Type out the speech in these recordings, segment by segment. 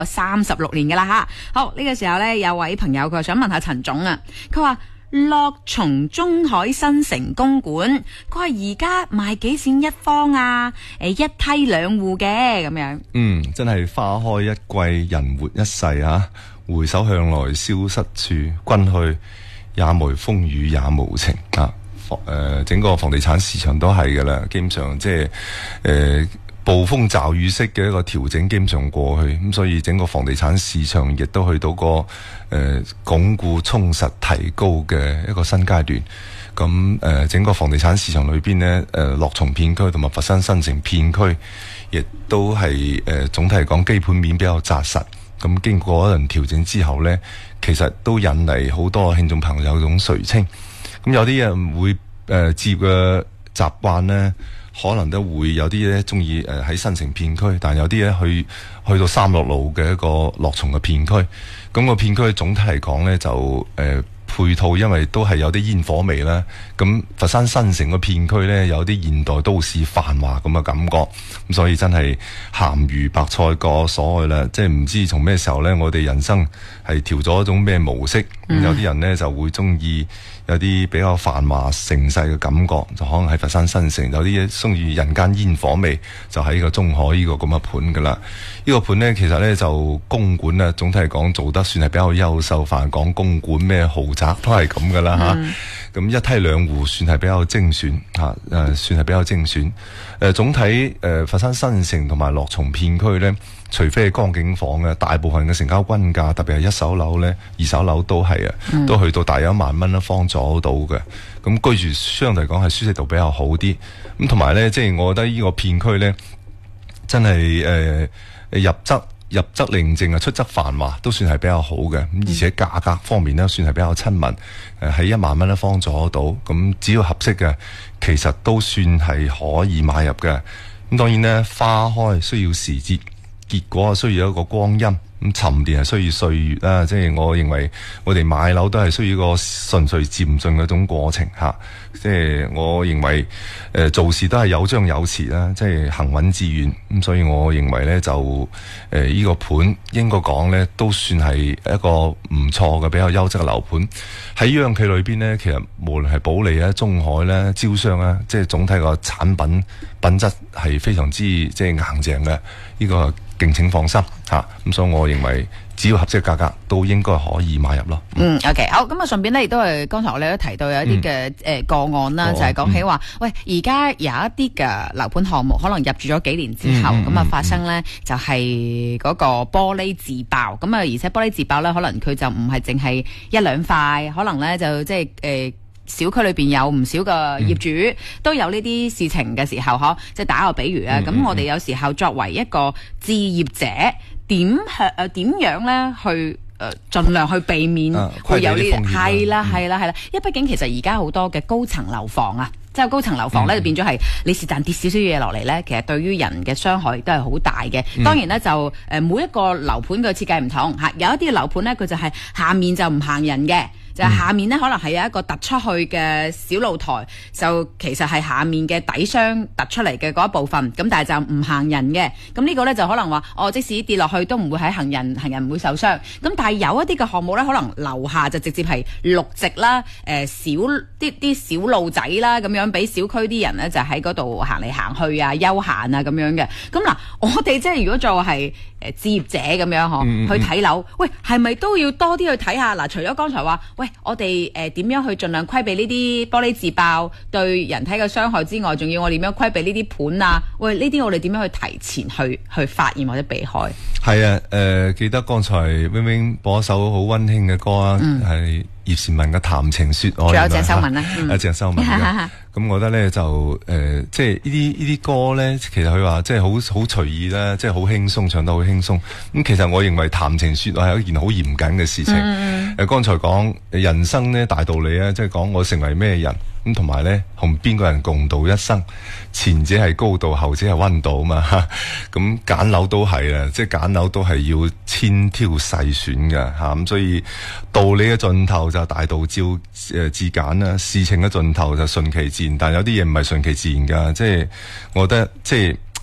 36年噶啦吓。好，呢個時候呢，有位朋友佢想問下陳總啊，佢話樂從中海新城公館，佢話而家賣幾錢一方啊？一梯兩戶嘅咁樣。 真係花開一季，人活一世啊！回首向來蕭瑟處，君去也無風雨也無情啊！整個房地產市場都係噶啦，基本上即係暴風驟雨式嘅一個調整，基本上過去咁，所以整個房地產市場亦都去到個鞏固、充實、提高嘅一個新階段。咁整個房地產市場裏邊呢，樂從片區同埋佛山新城片區，亦都係總體嚟講基本面比較紮實。咁經過一輪調整之後呢，其實都引嚟好多聽眾朋友一種垂青。咁有啲人會置業嘅習慣呢，可能都會有啲咧中意喺新城片區，但有啲咧去到三六路嘅一個樂從嘅片區。咁個片區總體嚟講呢，就配套，因為都係有啲煙火味啦。咁佛山新城個片區呢，有啲現代都市繁華咁嘅感覺。咁所以真係鹹魚白菜各所謂啦。即係唔知從咩時候呢，我哋人生係調咗一種咩模式。有啲人呢就會中意有啲比較繁華盛世嘅感覺，就可能喺佛山新城；有啲中意人間煙火味，就喺個中海呢個咁嘅盤噶啦。呢個盤呢，其實呢就公館呢，總體嚟講做得算係比較優秀。凡講公館咩豪宅都係咁噶啦吓。咁一梯兩戶算係比較精選吓，算係比較精選。總體佛山新城同埋樂從片區呢，除非係江景房嘅，大部分嘅成交均價，特別係一手樓呢、二手樓都係都去到大約1萬蚊一方左到嘅。咁居住相對嚟講係舒適度比較好啲。咁同埋呢，即係我覺得呢個片區呢，真係入則寧靜啊，出則繁華，都算係比較好嘅。咁而且價格方面呢，算係比較親民。喺1萬蚊一方左到，咁只要合適嘅，其實都算係可以買入嘅。咁當然呢，花開需要時節，結果需要一個光陰。咁沉澱係需要歲月啦，即係我認為我哋買樓都係需要一個順序漸進嗰種過程嚇。即係我認為做事都係有張有弛啦，即係行穩致遠。咁所以我認為呢，就呢個盤應該講呢，都算係一個唔錯嘅比較優質嘅樓盤。喺央企裏邊呢，其實無論係保利啊、中海咧、招商啊，即係總體個產品質係非常之即係硬淨嘅。呢個敬請放心嚇。咁所以我認為只要合適價格都應該可以買入咯。 OK， 好，咁啊，順便咧亦都係剛才我哋都提到有一啲嘅個案啦，就係講起話，喂，而家有一啲嘅樓盤項目可能入住咗幾年之後，咁啊發生咧就係嗰個玻璃自爆，咁啊而且玻璃自爆咧，可能佢就唔係淨係一兩塊，可能咧就即係小區裏邊有唔少嘅業主都有呢啲事情嘅時候，即係打個比喻啊，咁我哋有時候作為一個置業者，點樣咧去盡量去避免會有呢啲係啦，因為畢竟其實而家好多嘅高層樓房啊，即係高層樓房咧，就變咗係你是但跌少少嘢落嚟咧，其實對於人嘅傷害都係好大嘅。當然咧就每一個樓盤嘅設計唔同嚇，有一啲樓盤咧佢就係下面就唔行人嘅。就係下面咧，可能係有一個突出去嘅小露台，就其實係下面嘅底箱突出嚟嘅嗰一部分，咁但係就唔行人嘅。咁呢個咧就可能話，即使跌落去都唔會喺行人唔會受傷。咁但係有一啲嘅項目咧，可能樓下就直接係綠植啦，啲小路仔啦，咁樣俾小區啲人咧就喺嗰度行嚟行去啊，休閒啊咁樣嘅。咁嗱，我哋即係如果作為置業者咁樣去睇樓，喂，係咪都要多啲去睇下？嗱，除咗剛才話，喂，我哋點樣去盡量規避呢啲玻璃自爆對人體嘅傷害之外，仲要我點樣規避呢啲盤啊？喂，呢啲我哋點樣去提前去發現或者避開？ 係啊，記得剛才 Wing Wing 播一首好溫馨嘅歌啊，係葉倩文嘅《談情說愛》， 仲有鄭秀文啦， 鄭秀文嘅。咁我覺得咧就即係呢啲歌咧，其實佢話即係好隨意啦，即係好輕鬆，唱得好輕鬆。咁其實我認為談情說愛係一件好嚴謹嘅事情。剛才講人生咧大道理啊，即係講我成為咩人，咁同埋咧同邊個人共度一生，前者係高度，後者係溫度啊嘛。咁揀樓都係啊，即係揀樓都係要千挑細選嘅嚇。咁所以道理嘅盡頭就大道至簡啦，事情嘅盡頭就順其自然。但有啲嘢唔係順其自然噶，即係我覺得即係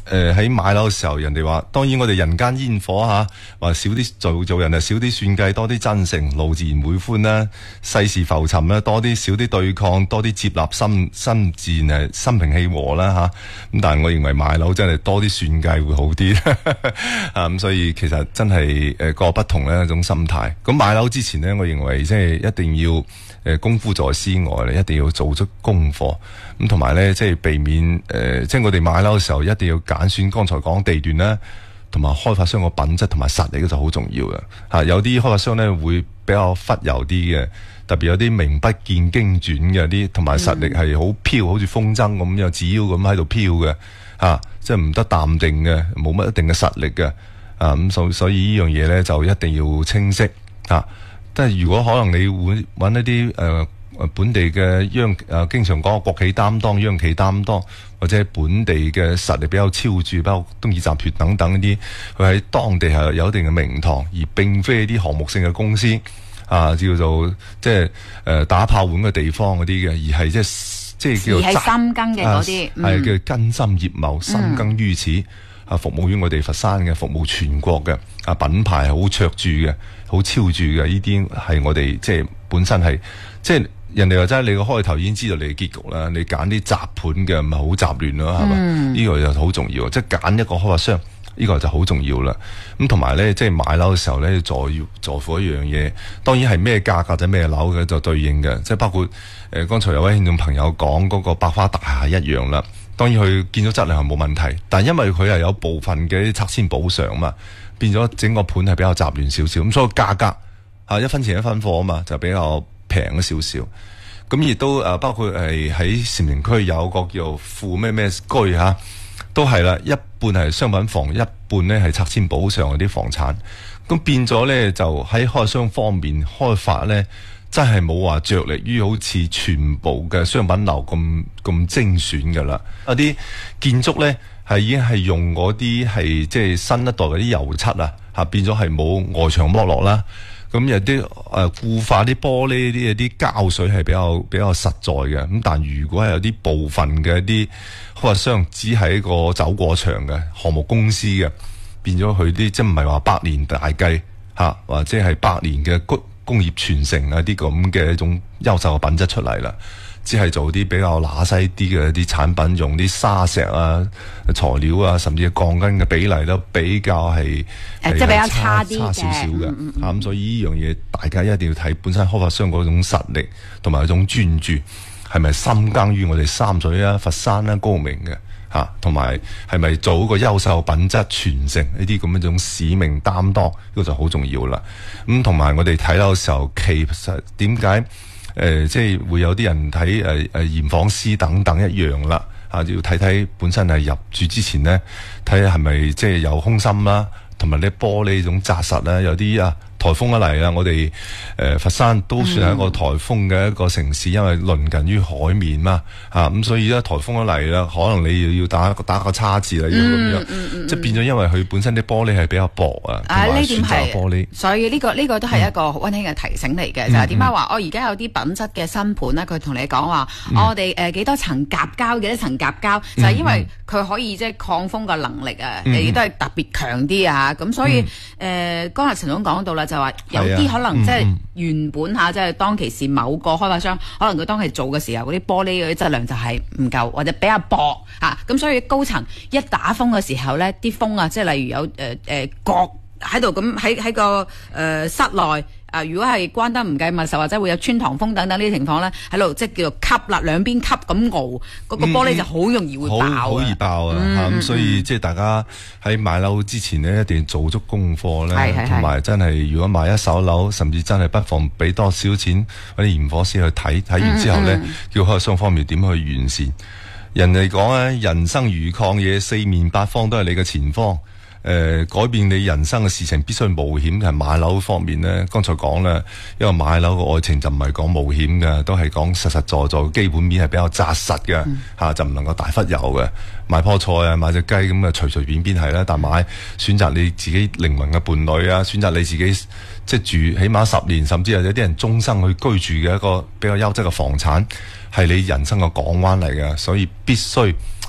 喺買樓嘅時候，人哋話，當然我哋人間煙火嚇，話少啲做人少啲算計，多啲真誠，路自然會寬啦。世事浮沉啦，多啲少啲對抗，多啲接納，心自然係心平氣和啦嚇。咁但係我認為買樓真係多啲算計會好啲啊。咁所以其實真係各不同咧一種心態。咁買樓之前呢，我認為即係一定要功夫在詩外咧，一定要做足功課。咁同埋咧，即係避免即係我哋買樓嘅時候一定要揀選剛才講地段啦，同埋開發商個品質同埋實力就好重要嘅嚇。有啲開發商咧會比較忽悠啲嘅，特別有啲名不見經傳嘅啲，同埋實力係好飄，好似風箏咁樣紙鷂咁喺度飄嘅嚇，即係唔得淡定嘅，冇乜一定嘅實力嘅啊。咁所以呢樣嘢咧就一定要清晰嚇。即係如果可能，你會揾一啲本地嘅經常講國企擔當、央企擔當，或者本地嘅實力比較超著，包括東義集團等等啲，佢喺當地係有一定嘅名堂，而並非啲項目性嘅公司啊，叫做即係打炮碗嘅地方嗰啲嘅，而係即係叫做係深耕嘅嗰啲， 係叫根深葉茂，深耕於此啊，服務於我哋佛山嘅，服務全國嘅啊，品牌係好卓著嘅，好超著嘅，呢啲係我哋即係本身係即係。人哋話真係你個開頭已經知道你嘅結局啦，你揀啲雜盤嘅咪好雜亂咯，係嘛？呢個就好重要，即係揀一個開發商，呢個就好重要啦。咁同埋咧，即係買樓嘅時候咧，在乎一樣嘢，當然係咩價格或者咩樓嘅就對應嘅，即係包括剛才有位聽眾朋友講嗰個百花大廈一樣啦。當然佢見到質量係冇問題，但係因為佢係有部分嘅拆遷補償嘛，變咗整個盤係比較雜亂少少，咁所以價格一分錢一分貨啊嘛，就比較平咗少少，咁亦都包括係喺禪城區有個叫富咩居嚇，都係啦，一半係商品房，一半咧係拆遷補償嗰啲房產，咁變咗咧就喺開發商方面開發咧，真係冇話着力於好似全部嘅商品樓咁精選噶啦，有啲建築咧係已經係用嗰啲係即係新一代嗰啲油漆啊，變咗係冇外牆剝落啦。咁有啲固化啲玻璃啲膠水係比較實在嘅，咁但如果係有啲部分嘅一啲開發商只係一個走過場嘅項目公司嘅，變咗佢啲即係唔係話百年大計或者係百年嘅工業傳承啊啲咁嘅一種優秀嘅品質出嚟啦。只係做啲比較乸西啲嘅一啲產品，用啲沙石材料甚至鋼筋嘅比例都比較係即係比較差少少嘅。咁所以呢樣嘢大家一定要睇本身開發商嗰種實力同埋嗰種專注，係咪深耕於我哋三水佛山高明嘅同埋係咪做一個優秀品質傳承呢啲咁一種使命擔當，呢個就好重要啦。咁同埋我哋睇樓嘅時候，其實點解？即係會有啲人睇驗房師等等一樣啦，要睇睇本身係入住之前呢，睇下係咪即係有空心啦，同埋啲玻璃種紮實啦，有啲颱風一嚟啦，我哋佛山都算係一個颱風嘅一個城市，因為鄰近於海面嘛，咁所以咧颱風一嚟啦，可能你要打個叉字啦，要咁樣，即係變咗，因為佢本身啲玻璃係比較薄同埋選擇玻璃， 所以呢個都係一個溫馨嘅提醒嚟嘅，就係點解話我而家有啲品質嘅新盤咧，佢同你講話，我哋幾多層夾膠，幾多層夾膠，就係因為佢可以即係抗風嘅能力亦都係特別強啲咁所以剛才陳總講到啦。就話有啲可能即係原本即係當其時某個開發商，可能佢當其做嘅時候嗰啲玻璃嗰啲質量就係唔夠或者比較薄咁所以高層一打風嘅時候咧，啲風即係例如有角喺度咁喺個室內。如果係關得唔計密實，或者會有穿堂風等等呢啲情況咧，喺度即係叫做吸啦，兩邊吸咁熬，嗰個玻璃就好容易會爆好易爆咁所以即係大家喺買樓之前呢，一定要做足功課咧，同埋真係如果買一手樓，甚至真係不妨俾多少錢揾啲驗火師去睇完之後咧，叫開發商方面點去完善。人哋講咧，人生如曠野，四面八方都係你嘅前方。改變你人生嘅事情必須冒險，係買樓方面呢，剛才講啦，因為買樓嘅愛情就唔係講冒險嘅，都係講實實在在，基本面係比較紮實嘅就唔能夠大忽悠嘅。買棵菜買隻雞咁隨隨便便係啦，但買選擇你自己靈魂嘅伴侶選擇你自己即係住起碼10年，甚至有啲人終生去居住嘅一個比較優質嘅房產，係你人生嘅港灣嚟嘅，所以必須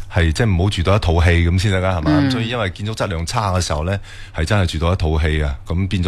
係即係唔好住到一套戲咁先得㗎，係嘛？所以因為建築質量差嘅時候咧，係真係住到一套戲啊，咁變咗。